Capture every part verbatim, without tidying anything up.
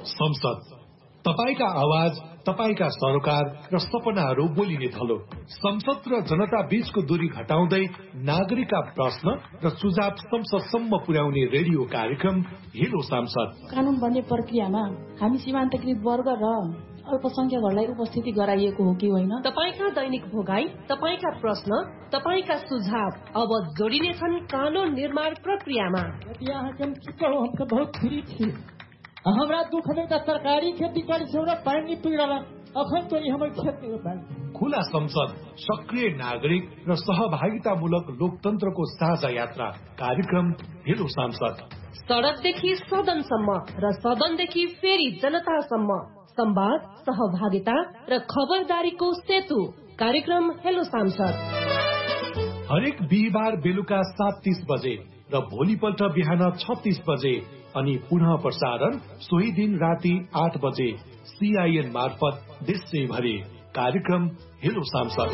संसद, तपाईका आवाज, तपाईका सरोकार र सपनाहरू बोलिने थलो। संसद र जनता बीचको दूरी घटाउँदै नागरिकका प्रश्न र सुझाव संसदसम्म पुर्याउने रेडियो कार्यक्रम हेलो सांसद। कानून बन्ने प्रक्रियामा हामी सीमान्तकृत वर्ग र अल्पसंख्यकहरूलाई उपस्थिति गराइएको हो कि होइन? तपाईका दैनिक भोगाई, तपाईका प्रश्न, तपाईका सुझाव अब जोडिने छन् कानून निर्माण प्रक्रियामा। हमरा दुख में का सरकारी खेती करी छौ र पानी पिडला अखन तो हमर खेत में पानी। खुला संसद, सक्रिय नागरिक र सहभागितामूलक लोकतन्त्रको साझा यात्रा कार्यक्रम हेलो सांसद। सडकदेखि सदनसम्म र सदनदेखि फेरि जनतासम्म संवाद, सहभागिता र खबरदारीको सेतु कार्यक्रम हेलो सांसद। हरेक बिहिबार बेलुका सात तीस बजे र भोलिपल्ट बिहान छत्तीस बजे अनि पुनः प्रसारण सोही दिन राति आठ बजे सीआईएन मार्फत देशैभरि कार्यक्रम हेलो सांसद।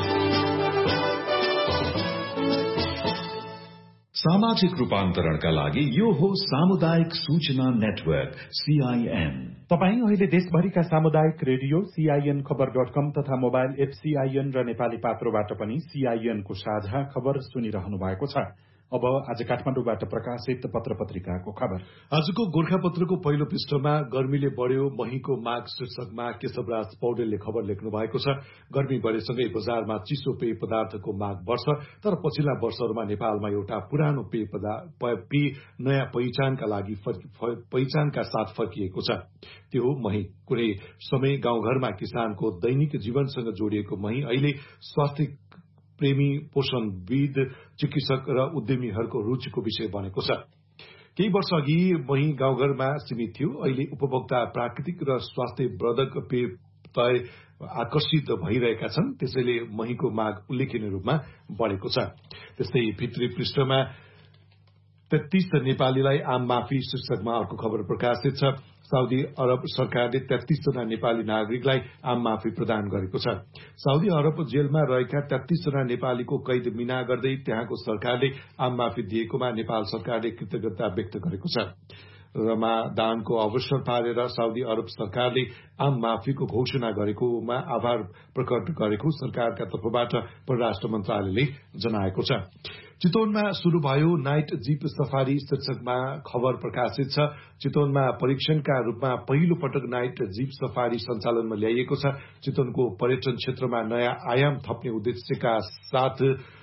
सामाजिक रूपान्तरणका लागि यो हो सामुदायिक सूचना नेटवर्क सीआईएन। तपाईँ अहिले देशभरिका सामुदायिक रेडियो सीआईएन खबर डट कम तथा मोबाइल एप सीआईएन र नेपाली पात्रोबाट पनि सीआईएन को साझा खबर सुनिरहनु भएको छ। अब आज काठमाडौँबाट प्रकाशित पत्र पत्रिकाको खबर। आजको गोर्खापत्रको पहिलो पृष्ठमा गर्मीले बढ्यो महीको माग शीर्षकमा केशवराज पौडेलले खबर लेख्नु भएको छ। गर्मी बढेसँगै बजारमा चिसो पेय पदार्थको माग बढ्छ, तर पछिल्ला वर्षहरूमा नेपालमा एउटा पुरानो पेय पदार्थ पेय नयाँ पहिचानका लागि पहिचानका साथ फर्किएको छ। त्यो हो मही। कुनै समय गाउँघरमा किसानको दैनिक जीवनसँग जोडिएको मही अहिले स्वास्थ्य प्रेमी, पोषणविद, चिकित्सक र उद्यमीहरूको रुचिको विषय बनेको छ। केही वर्ष अघि मही गाउँघरमा सीमित थियो, अहिले उपभोक्ता प्राकृतिक र स्वास्थ्यवर्धक पेय तय आकर्षित भइरहेका छन्, त्यसैले महीको माग उल्लेखनीय रूपमा बढेको छ। त्यस्तै भित्री पृष्ठमा तेत्तीस नेपालीलाई आम माफी शीर्षकमा अर्को खबर प्रकाशित छ। साउदी अरब सरकारले तेत्तीस जना नेपाली नागरिकलाई आम माफी प्रदान गरेको छ। साउदी अरब जेलमा रहेका तेत्तीस जना नेपालीको कैद मिना गर्दै त्यहाँको सरकारले आम माफी दिएकोमा नेपाल सरकारले कृतज्ञता व्यक्त गरेको छ। रमादानको अवसर पारेर साउदी अरब सरकारले आम माफीको घोषणा गरेकोमा आभार प्रकट गरेको सरकारका तर्फबाट परराष्ट्र मन्त्रालयले जनाएको छ। चितवनमा शुरू भयो नाइट जीप सफारी शीर्षकमा खबर प्रकाशित छ। चितवनमा परीक्षणका रूपमा पहिलो पटक नाइट जीप सफारी सञ्चालनमा ल्याइएको छ। चितवनको पर्यटन क्षेत्रमा नयाँ आयाम थप्ने उद्देश्यका साथ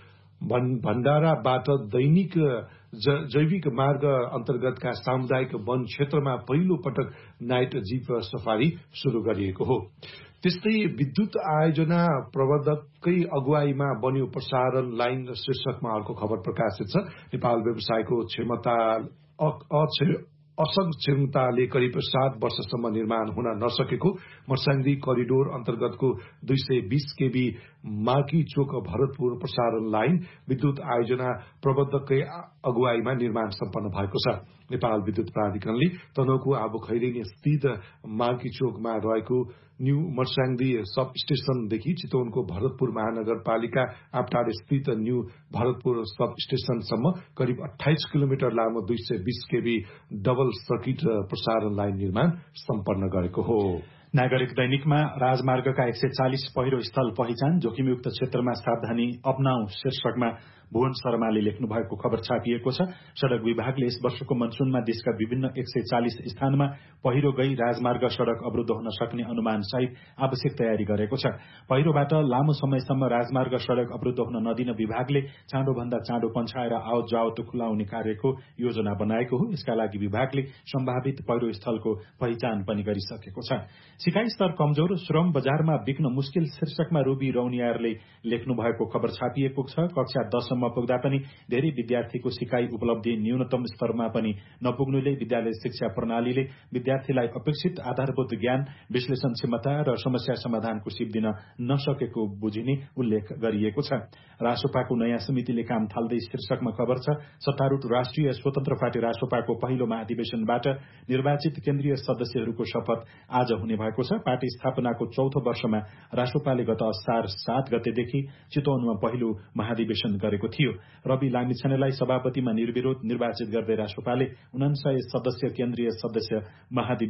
भण्डाराबाट दैनिक जैविक मार्ग अन्तर्गतका सामुदायिक वन क्षेत्रमा पहिलो पटक नाइट जीप सफारी शुरू गरिएको हो। त्यस्तै विद्युत आयोजना प्रबन्धककै अगुवाईमा बन्यो प्रसारण लाइन शीर्षकमा अर्को खबर प्रकाशित छ। नेपाल व्यवसायको क्षमता असक्षमताले करिब सात वर्षसम्म निर्माण हुन नसकेको मर्साङ्गी करिडोर अन्तर्गतको दुई सय बीस केबी मार्की चोक भरतपुर प्रसारण लाइन विद्युत आयोजना प्रबन्धककै अगुवाईमा निर्माण सम्पन्न भएको छ। नेपाल विद्युत प्राधिकरणले तनहुको आबुखैरेनी स्थित मार्की चोकमा रहेको न्यू मर्साङ्गी सब स्टेशनदेखि चितवनको भरतपुर महानगरपालिका आप्टार स्थित न्यू भरतपुर सब स्टेशनसम्म करिब अठाइस किलोमिटर लामो दुई सय बीस केबी डबल सर्किट प्रसारण लाइन निर्माण सम्पन्न गरेको हो। नागरिक दैनिकमा राजमार्गका एक सय चालिस पहिरो स्थल पहिचान जोखिमयुक्त क्षेत्रमा सावधानी अपनाऊ शीर्षकमा भुवन शर्माले लेख्नु भएको खबर छापिएको छ। सड़क विभागले यस वर्षको मनसूनमा देशका विभिन्न एक सय चालिस स्थानमा पहिरो गई राजमार्ग सड़क अवरुद्ध हुन सक्ने अनुमान सहित आवश्यक तयारी गरेको छ। पहिरोबाट लामो समयसम्म राजमार्ग सड़क अवरुद्ध हुन नदिन विभागले चाँडोभन्दा चाँडो पन्छाएर आवत जावत खुलाउने कार्यको योजना बनाएको हो। यसका लागि विभागले सम्भावित पहिरो स्थलको पहिचान पनि गरिसकेको छ। सिकाई स्तर कमजोर, श्रम बजारमा बिक्न मुस्किल शीर्षकमा रूबी रौनियारले लेख्नु भएको खबर छापिएको छ। कक्षा दससम्म पुग्दा पनि धेरै विद्यार्थीको सिकाई उपलब्धि न्यूनतम स्तरमा पनि नपुग्नुले विद्यालय शिक्षा प्रणालीले विद्यार्थीलाई अपेक्षित आधारभूत ज्ञान, विश्लेषण क्षमता र समस्या समाधानको सिप दिन नसकेको बुझिने उल्लेख गरिएको छ। रासोपाको नयाँ समितिले काम थाल्दै शीर्षकमा खबर छ। सत्तारूढ राष्ट्रिय स्वतन्त्र पार्टी रासोपाको पहिलो महाधिवेशनबाट निर्वाचित केन्द्रीय सदस्यहरूको शपथ आज हुने भएको छ। पार्टी स्थापनाको चौथो वर्षमा रासोपाले गत असार सात गतेदेखि चितवनमा पहिलो महाधिवेशन गरेको थियो। रवि लामिछानेलाई सभापतिमा निर्विरोध निर्वाचित गर्दै रासोपाले उनान्सय सदस्य केन्द्रीय सदस्य महाधिवेशन